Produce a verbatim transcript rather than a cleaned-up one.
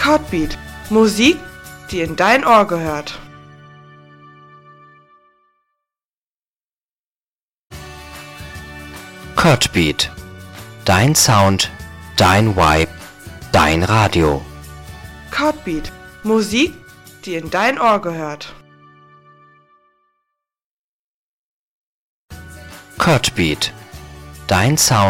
Codbeat. Musik, die in dein Ohr gehört. Codbeat. Dein Sound, dein Vibe, dein Radio. Codbeat. Musik, die in dein Ohr gehört. Codbeat. Dein Sound.